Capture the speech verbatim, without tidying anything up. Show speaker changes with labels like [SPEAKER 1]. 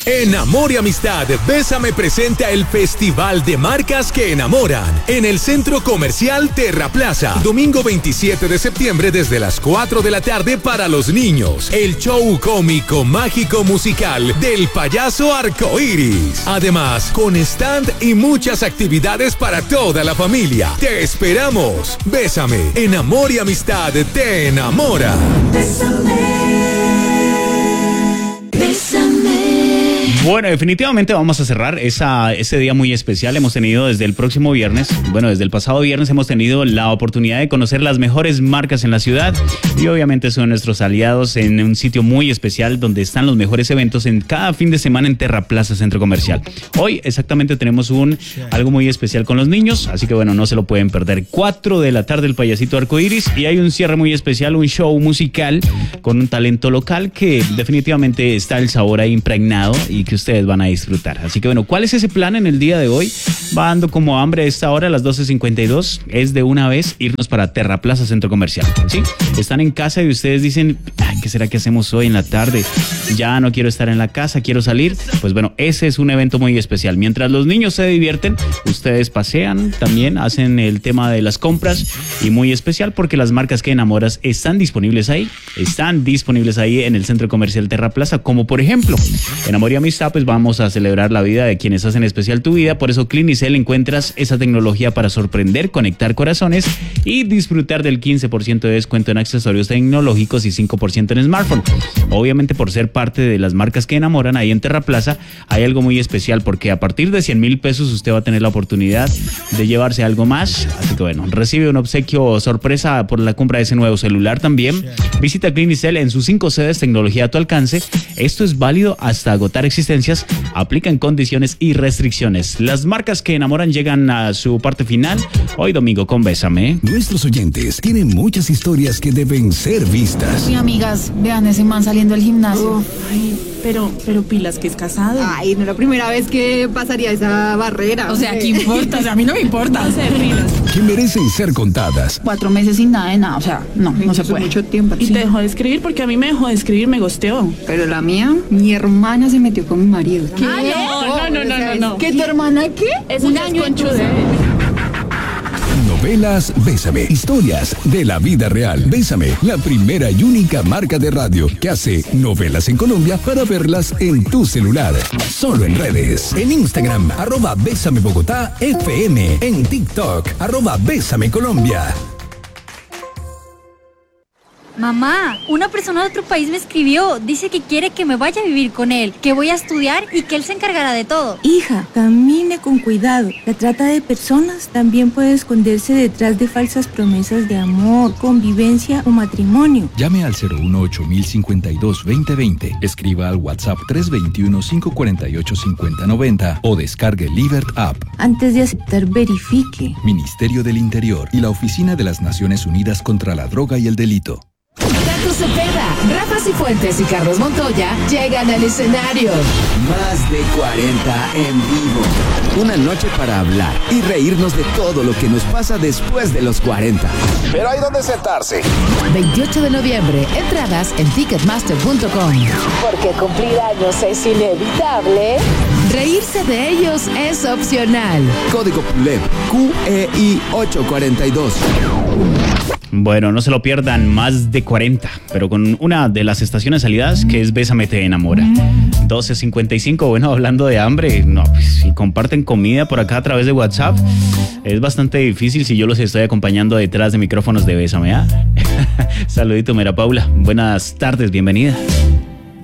[SPEAKER 1] En Amor y Amistad, Bésame presenta el Festival de Marcas que Enamoran en el Centro Comercial Terra Plaza. Domingo veintisiete de septiembre desde las cuatro de la tarde para los niños. El show cómico, mágico, musical del payaso Arcoiris. Además, con stand y muchas actividades para toda la familia. Te esperamos. Bésame, en Amor y Amistad te enamora. Bésame.
[SPEAKER 2] Bueno, definitivamente vamos a cerrar esa, ese día muy especial. Hemos tenido desde el próximo viernes, bueno, desde el pasado viernes hemos tenido la oportunidad de conocer las mejores marcas en la ciudad y obviamente son nuestros aliados en un sitio muy especial donde están los mejores eventos en cada fin de semana en Terra Plaza Centro Comercial. Hoy exactamente tenemos un algo muy especial con los niños, así que bueno, no se lo pueden perder. cuatro de la tarde el payasito Arcoiris y hay un cierre muy especial, un show musical con un talento local que definitivamente está el sabor ahí impregnado y que ustedes van a disfrutar. Así que bueno, ¿cuál es ese plan en el día de hoy? Va dando como hambre a esta hora, a las doce cincuenta y dos, es de una vez irnos para Terra Plaza Centro Comercial, ¿sí? Están en casa y ustedes dicen, ay, ¿qué será que hacemos hoy en la tarde? Ya no quiero estar en la casa, quiero salir. Pues bueno, ese es un evento muy especial. Mientras los niños se divierten, ustedes pasean, también hacen el tema de las compras y muy especial porque las marcas que enamoras están disponibles ahí, están disponibles ahí en el Centro Comercial Terra Plaza, como por ejemplo, en Amor y Amistad, pues vamos a celebrar la vida de quienes hacen especial tu vida. Por eso Clinicel encuentras esa tecnología para sorprender, conectar corazones y disfrutar del quince por ciento de descuento en accesorios tecnológicos y cinco por ciento en smartphone. Obviamente, por ser parte de las marcas que enamoran ahí en Terra Plaza, hay algo muy especial porque a partir de cien mil pesos usted va a tener la oportunidad de llevarse algo más. Así que bueno, recibe un obsequio sorpresa por la compra de ese nuevo celular también. Visita Clinicel en sus cinco sedes, tecnología a tu alcance. Esto es válido hasta agotar existencias. Aplican condiciones y restricciones. Las marcas que enamoran llegan a su parte final hoy domingo con Bésame.
[SPEAKER 1] Nuestros oyentes tienen muchas historias que deben ser vistas.
[SPEAKER 3] Mi amigas, vean ese man saliendo del gimnasio.
[SPEAKER 4] Uf, ay, pero, pero pilas que es casado.
[SPEAKER 5] Ay, no es la primera vez que pasaría esa barrera.
[SPEAKER 4] O sea, ¿qué importa? O sea, a mí no me importa hacer pilas.
[SPEAKER 1] Que merecen ser contadas.
[SPEAKER 3] Cuatro meses sin nada de nada, o sea, no, no se puede.
[SPEAKER 5] Mucho tiempo.
[SPEAKER 4] Y
[SPEAKER 5] Sí.
[SPEAKER 4] te dejó de escribir porque a mí me dejó de escribir, me gosteó.
[SPEAKER 5] Pero la mía, mi hermana se metió con mi marido.
[SPEAKER 4] ¿Qué? Ah, no, no, no, no, no.
[SPEAKER 5] ¿Qué, tu hermana qué?
[SPEAKER 4] Eso
[SPEAKER 5] Un
[SPEAKER 4] ya es
[SPEAKER 5] año
[SPEAKER 4] conchude.
[SPEAKER 1] Novelas Bésame. Historias de la vida real. Bésame, la primera y única marca de radio que hace novelas en Colombia para verlas en tu celular. Solo en redes. En Instagram, arroba Bésame Bogotá F M. En TikTok, arroba Bésame Colombia.
[SPEAKER 6] Mamá, una persona de otro país me escribió. Dice que quiere que me vaya a vivir con él, que voy a estudiar y que él se encargará de todo.
[SPEAKER 7] Hija, camine con cuidado. La trata de personas también puede esconderse detrás de falsas promesas de amor, convivencia o matrimonio.
[SPEAKER 8] Llame al cero uno ocho mil cincuenta y dos veinte veinte. Escriba al WhatsApp tres dos uno, cinco cuatro ocho, cinco cero nueve cero o descargue Livert App.
[SPEAKER 7] Antes de aceptar, verifique.
[SPEAKER 8] Ministerio del Interior y la Oficina de las Naciones Unidas contra la Droga y el Delito.
[SPEAKER 9] Tato Cepeda, Rafa Cifuentes y Carlos Montoya llegan al escenario.
[SPEAKER 10] Más de cuarenta en vivo. Una noche para hablar y reírnos de todo lo que nos pasa después de los cuarenta.
[SPEAKER 1] Pero hay donde sentarse.
[SPEAKER 9] veintiocho de noviembre, entradas en ticketmaster punto com. Porque cumplir años es inevitable, reírse de ellos es opcional.
[SPEAKER 10] Código P U L E B Q E I ocho cuatro dos.
[SPEAKER 2] Bueno, no se lo pierdan, más de cuarenta, pero con una de las estaciones salidas que es Bésame te enamora. doce cincuenta y cinco, bueno, hablando de hambre, no, pues si comparten comida por acá a través de WhatsApp, es bastante difícil si yo los estoy acompañando detrás de micrófonos de Bésame, ¿ah? Saludito, Mera Paula, buenas tardes, bienvenida.